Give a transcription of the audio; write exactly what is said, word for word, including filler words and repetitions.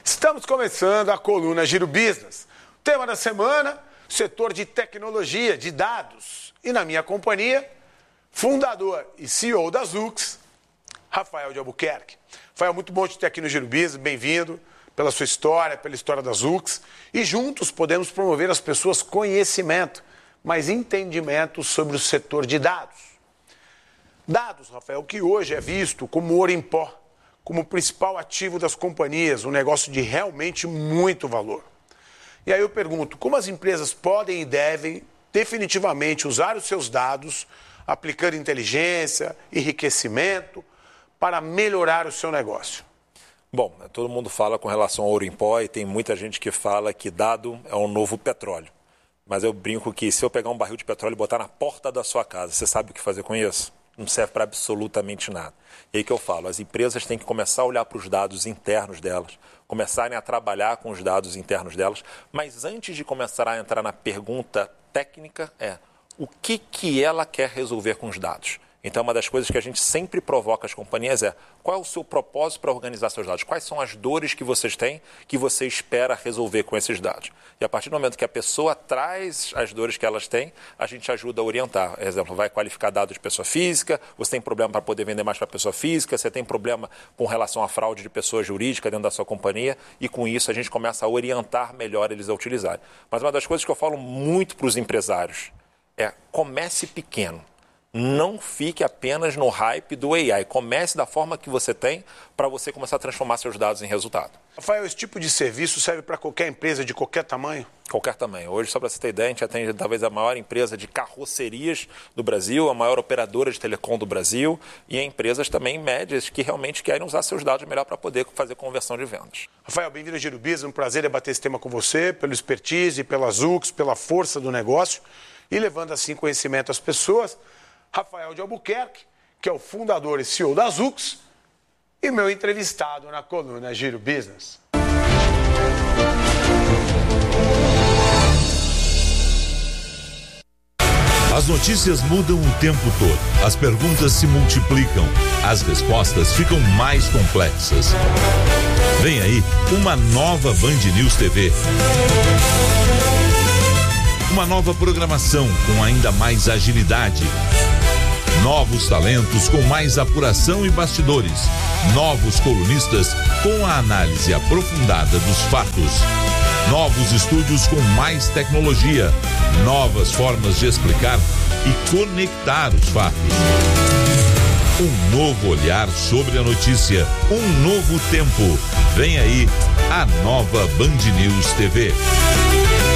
Estamos começando a coluna Giro Business. O tema da semana, setor de tecnologia, de dados. E na minha companhia, fundador e C E O da Zux, Rafael de Albuquerque. Rafael, muito bom te ter aqui no Giro Business, bem-vindo pela sua história, pela história da Zux. E juntos podemos promover às pessoas conhecimento, mas entendimento sobre o setor de dados. Dados, Rafael, que hoje é visto como ouro em pó, como o principal ativo das companhias, um negócio de realmente muito valor. E aí eu pergunto, como as empresas podem e devem definitivamente usar os seus dados, aplicando inteligência, enriquecimento, para melhorar o seu negócio? Bom, todo mundo fala com relação ao ouro em pó e tem muita gente que fala que dado é um novo petróleo. Mas eu brinco que se eu pegar um barril de petróleo e botar na porta da sua casa, você sabe o que fazer com isso? Não serve para absolutamente nada. E aí que eu falo, as empresas têm que começar a olhar para os dados internos delas, começarem a trabalhar com os dados internos delas, mas antes de começar a entrar na pergunta técnica é o que, que ela quer resolver com os dados. Então, uma das coisas que a gente sempre provoca as companhias é qual é o seu propósito para organizar seus dados? Quais são as dores que vocês têm que você espera resolver com esses dados? E a partir do momento que a pessoa traz as dores que elas têm, a gente ajuda a orientar. Por exemplo, vai qualificar dados de pessoa física, você tem problema para poder vender mais para pessoa física, você tem problema com relação à fraude de pessoa jurídica dentro da sua companhia e com isso a gente começa a orientar melhor eles a utilizarem. Mas uma das coisas que eu falo muito para os empresários é comece pequeno. Não fique apenas no hype do A I. Comece da forma que você tem para você começar a transformar seus dados em resultado. Rafael, esse tipo de serviço serve para qualquer empresa de qualquer tamanho? Qualquer tamanho. Hoje, só para você ter ideia, a gente atende talvez a maior empresa de carrocerias do Brasil, a maior operadora de telecom do Brasil e empresas também médias que realmente querem usar seus dados melhor para poder fazer conversão de vendas. Rafael, bem-vindo ao Giro Business. Um prazer debater esse tema com você, pelo expertise, pela Zux, pela força do negócio e levando assim conhecimento às pessoas. Rafael de Albuquerque, que é o fundador e C E O da Zux, e meu entrevistado na coluna Giro Business. As notícias mudam o tempo todo, as perguntas se multiplicam, as respostas ficam mais complexas. Vem aí uma nova Band News T V. Uma nova programação com ainda mais agilidade. Novos talentos com mais apuração e bastidores. Novos colunistas com a análise aprofundada dos fatos. Novos estúdios com mais tecnologia. Novas formas de explicar e conectar os fatos. Um novo olhar sobre a notícia. Um novo tempo. Vem aí a nova Band News T V.